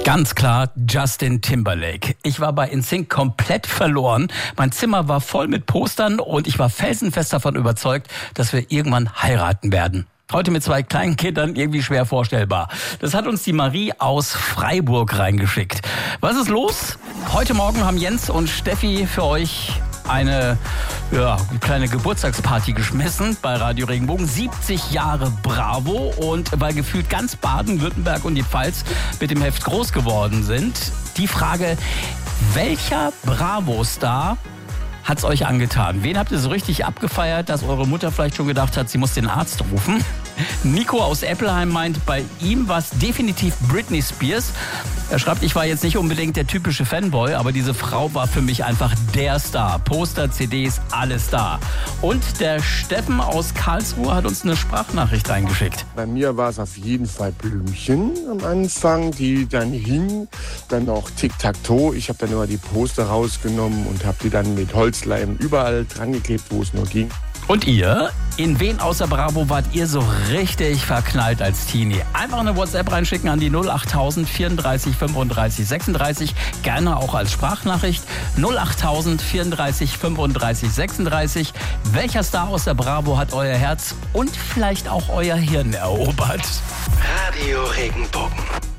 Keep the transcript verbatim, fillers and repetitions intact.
Ganz klar Justin Timberlake. Ich war bei In Sync komplett verloren. Mein Zimmer war voll mit Postern und ich war felsenfest davon überzeugt, dass wir irgendwann heiraten werden. Heute mit zwei kleinen Kindern irgendwie schwer vorstellbar. Das hat uns die Marie aus Freiburg reingeschickt. Was ist los? Heute Morgen haben Jens und Steffi für euch eine ja, kleine Geburtstagsparty geschmissen bei Radio Regenbogen. siebzig Jahre Bravo. Und weil gefühlt ganz Baden-Württemberg und die Pfalz mit dem Heft groß geworden sind, die Frage, welcher Bravo-Star hat's euch angetan? Wen habt ihr so richtig abgefeiert, dass eure Mutter vielleicht schon gedacht hat, sie muss den Arzt rufen? Nico aus Eppelheim meint, bei ihm war es definitiv Britney Spears. Er schreibt, ich war jetzt nicht unbedingt der typische Fanboy, aber diese Frau war für mich einfach der Star. Poster, C Ds, alles da. Und der Steffen aus Karlsruhe hat uns eine Sprachnachricht reingeschickt. Bei mir war es auf jeden Fall Blümchen am Anfang, die dann hing. Dann auch Tic-Tac-Toe. Ich habe dann immer die Poster rausgenommen und habe die dann mit Holzleim überall dran geklebt, wo es nur ging. Und ihr? In wen außer Bravo wart ihr so richtig verknallt als Teenie? Einfach eine WhatsApp reinschicken an die null achttausend vierunddreißig fünfunddreißig sechsunddreißig. Gerne auch als Sprachnachricht. null achttausend vierunddreißig fünfunddreißig sechsunddreißig. Welcher Star aus der Bravo hat euer Herz und vielleicht auch euer Hirn erobert? Radio Regenbogen.